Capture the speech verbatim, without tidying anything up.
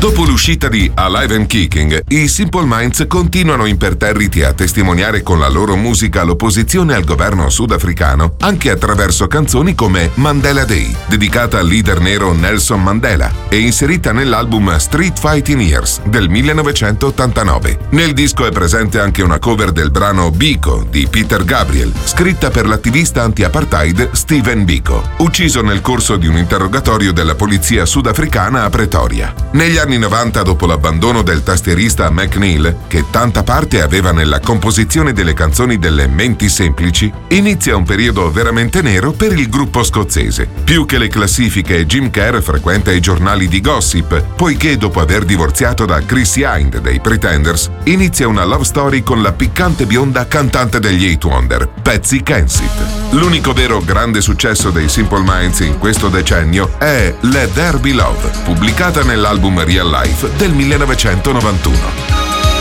Dopo l'uscita di Alive and Kicking, i Simple Minds continuano imperterriti a testimoniare con la loro musica l'opposizione al governo sudafricano, anche attraverso canzoni come Mandela Day, dedicata al leader nero Nelson Mandela, e inserita nell'album Street Fighting Years del millenovecentottantanove. Nel disco è presente anche una cover del brano Biko di Peter Gabriel, scritta per l'attivista anti-apartheid Stephen Biko, ucciso nel corso di un interrogatorio della polizia sudafricana a Pretoria. Negli anni novanta, dopo l'abbandono del tastierista McNeil, che tanta parte aveva nella composizione delle canzoni delle Menti Semplici, inizia un periodo veramente nero per il gruppo scozzese. Più che le classifiche, Jim Kerr frequenta i giornali di gossip, poiché dopo aver divorziato da Chrissy Hynde dei Pretenders, inizia una love story con la piccante bionda cantante degli Eight Wonder, Patsy Kensit. L'unico vero grande successo dei Simple Minds in questo decennio è Let There Be Love, pubblicata nell'album Real Life del millenovecentonovantuno.